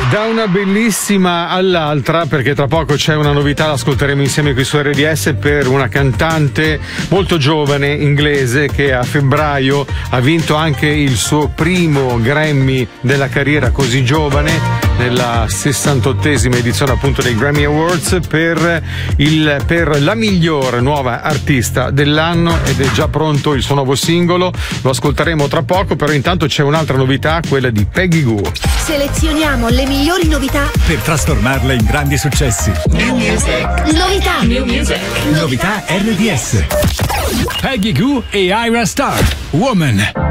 Da una bellissima all'altra, perché tra poco c'è una novità, l'ascolteremo insieme qui su RDS, per una cantante molto giovane inglese che a febbraio ha vinto anche il suo primo Grammy della carriera così giovane, nella 68esima edizione appunto dei Grammy Awards per la miglior nuova artista dell'anno, ed è già pronto il suo nuovo singolo, lo ascolteremo tra poco. Però intanto c'è un'altra novità, quella di Peggy Gou. Selezioniamo le migliori novità per trasformarle in grandi successi. New music. Novità. New music. Novità RDS. Peggy Gou e Ira Star, Woman.